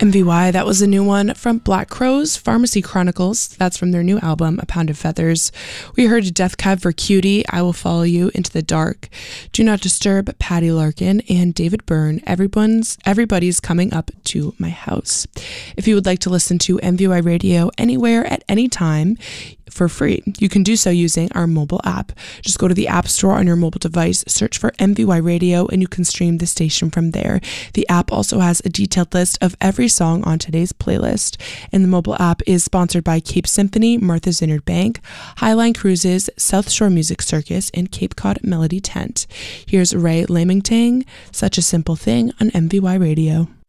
MVY, that was a new one from Black Crowes, Pharmacy Chronicles. That's from their new album, A Pound of Feathers. We heard Death Cab for Cutie, I Will Follow You Into the Dark, Do Not Disturb, Patty Larkin, and David Byrne, Everybody's Coming Up to My House. If you would like to listen to MVY Radio anywhere at any time, for free, you can do so using our mobile app. Just go to the App Store on your mobile device, search for MVY Radio, and you can stream the station from there. The app also has a detailed list of every song on today's playlist. And the mobile app is sponsored by Cape Symphony, Martha's Vineyard Bank, Highline Cruises, South Shore Music Circus, and Cape Cod Melody Tent. Here's Ray Lamington, Such a Simple Thing on MVY Radio.